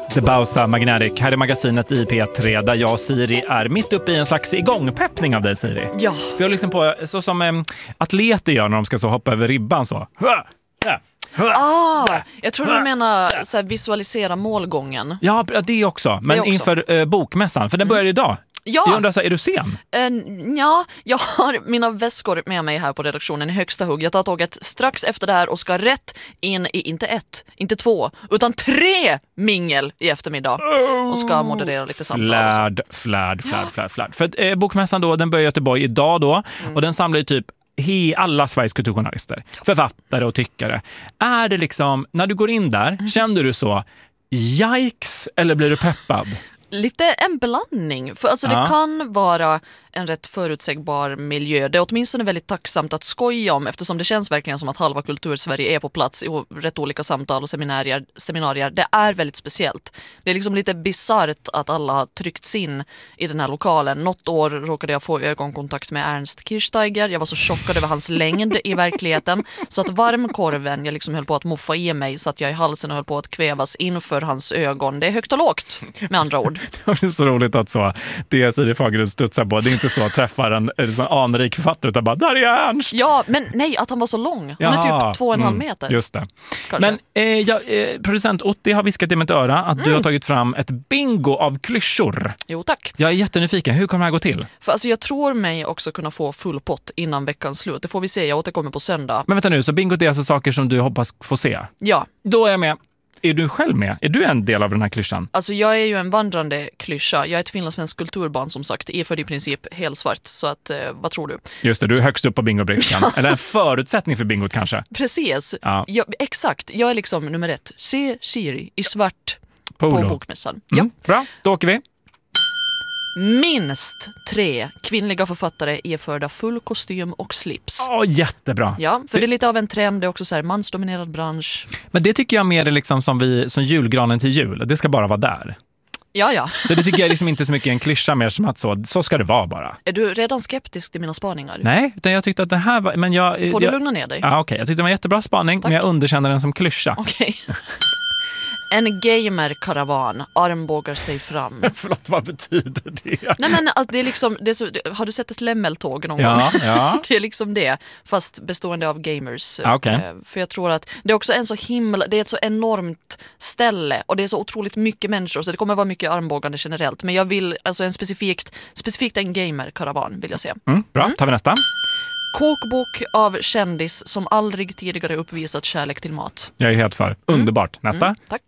The Bausa Magnetic. Här är magasinet i P3 där jag och Siri är mitt uppe i en slags igångpeppning av dig, Siri. Ja. Vi har liksom på, så som atleter gör när de ska så hoppa över ribban så. Jag tror du menar så här, visualisera målgången. Ja, det också. Men också. Inför bokmässan, för den börjar idag. Ja. Jag undrar så här, är du sen? Ja, jag har mina väskor med mig här på redaktionen i högsta hugg. Jag tar tåget strax efter det här och ska rätt in i inte 1, inte 2, utan 3 mingel i eftermiddag. Och ska moderera lite samtal. Flärd. För bokmässan då, den börjar i Göteborg idag då. Och den samlar ju typ alla Sveriges kulturjournalister, författare och tyckare. Är det liksom, när du går in där, känner du så, yikes, eller blir du peppad? Lite en blandning. För alltså det kan vara en rätt förutsägbar miljö. Det är åtminstone väldigt tacksamt att skoja om, eftersom det känns verkligen som att halva kultursverige är på plats i rätt olika samtal och seminarier. Det är väldigt speciellt. Det är liksom lite bizarrt att alla har tryckts in i den här lokalen. Något år råkade jag få ögonkontakt med Ernst Kirchsteiger. Jag var så chockad över hans längd i verkligheten. Så att varmkorven jag liksom höll på att muffa i mig, så att jag i halsen och höll på att kvävas inför hans ögon. Det är högt och lågt, med andra ord. Det är så roligt att så det Siri Fagerlund studsar på. Det är inte så att träffa en anrik författare utan bara, där är Ernst. Ja, men nej, att han var så lång. Han är typ 2,5 meter. Just det. Kanske. Men producent Otti har viskat i mitt öra att du har tagit fram ett bingo av klyschor. Jo, tack. Jag är jättenyfiken. Hur kommer det här gå till? För alltså, jag tror mig också kunna få full pott innan veckans slut. Det får vi se. Jag återkommer på söndag. Men vänta nu, så bingo är alltså saker som du hoppas få se? Ja. Då är jag med. Är du själv med? Är du en del av den här klyschan? Alltså jag är ju en vandrande klyscha. Jag är ett finlandssvensk kulturbarn som sagt. Iförd i princip helt svart. Så att, vad tror du? Just det, du är högst upp på bingobrickan. Eller en förutsättning för bingot kanske. Precis. Ja. Exakt. Jag är liksom nummer 1. Se Siri i svart på bokmässan. Bra, då åker vi. Minst 3 kvinnliga författare iförda full kostym och slips. Jättebra. Ja, för det är lite av en trend. Det är också så här mansdominerad bransch. Men det tycker jag mer är liksom som julgranen till jul. Det ska bara vara där. Ja. Så det tycker jag liksom inte så mycket en klyscha, mer som att så ska det vara bara. Är du redan skeptisk till mina spaningar? Nej, utan jag tyckte att det här var... Men Får du lugna ner dig? Ja, okej. Jag tyckte det var en jättebra spaning. Tack. Men jag underkänner den som klyscha. Okej. En gamer-karavan armbågar sig fram. Förlåt, vad betyder det? Nej, men alltså, det är liksom, har du sett ett lämmeltåg någon gång? Ja. Det är liksom det, fast bestående av gamers. Okay. För jag tror att det är också det är ett så enormt ställe och det är så otroligt mycket människor, så det kommer vara mycket armbågande generellt. Men jag vill, alltså specifikt en gamer-karavan vill jag se. Bra, tar vi nästa. Kokbok av kändis som aldrig tidigare uppvisat kärlek till mat. Jag är helt för. Underbart. Nästa. Tack.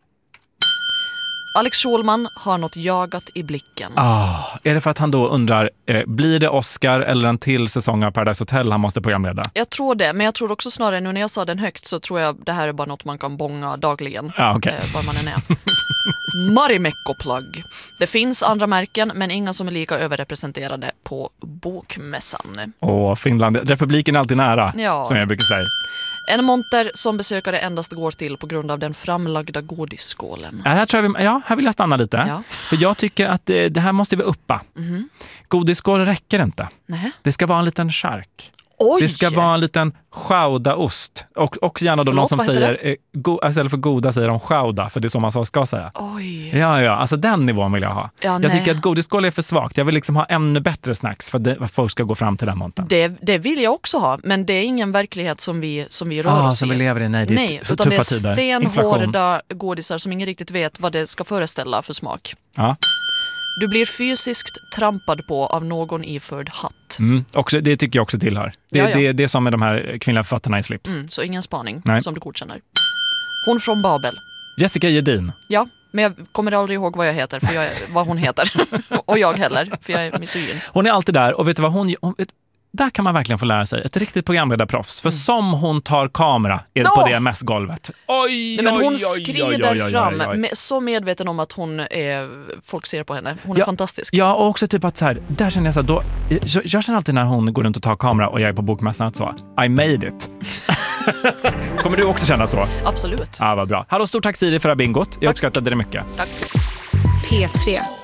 Alex Schulman har något jagat i blicken. Är det för att han då undrar, blir det Oscar eller en till säsong av Paradise Hotel han måste programleda? Jag tror det, men jag tror också snarare, nu när jag sa den högt så tror jag det här är bara något man kan bonga dagligen. Okay. Var man än är. Marimekko-plagg. Det finns andra märken, men inga som är lika överrepresenterade på bokmässan. Finland, republiken är alltid nära, som jag brukar säga. En monter som besökare endast går till på grund av den framlagda godisskålen. Här tror jag här vill jag stanna lite. Ja. För jag tycker att det här måste vi uppa. Godisskål räcker inte. Nähä. Det ska vara en liten chark. Oj! Det ska vara en liten chaudaost. Och gärna då någon som säger, istället för goda säger de chauda, för det är som man ska säga. Oj. Ja, alltså den nivån vill jag ha. Ja, jag tycker att godisskål är för svagt. Jag vill liksom ha ännu bättre snacks för att folk ska gå fram till den monten. Det vill jag också ha, men det är ingen verklighet som vi rör oss som vi lever i. Nej, utan det är stenhårda godisar som ingen riktigt vet vad det ska föreställa för smak. Ja. Du blir fysiskt trampad på av någon iförd hatt. Det tycker jag också tillhör. Det är som med de här kvinnliga författarna i slips. Så ingen spaning som du godkänner. Hon från Babel. Jessica Jedin. Ja, men jag kommer aldrig ihåg vad jag heter, vad hon heter. Och jag heller, för jag är misogyn. Hon är alltid där, och vet du vad hon där kan man verkligen få lära sig ett riktigt programledarproffs. För som hon tar kamera på det mässgolvet. Hon skrider fram så medveten om att folk ser på henne. Hon är fantastisk. Ja, och också typ att så här, där känner jag så här, jag känner alltid när hon går runt och tar kamera och jag är på bokmässan att så, I made it. Kommer du också känna så? Absolut. Ja, vad bra. Hallå, stort tack Siri för det här bingot. Jag uppskattade det mycket. Tack. P3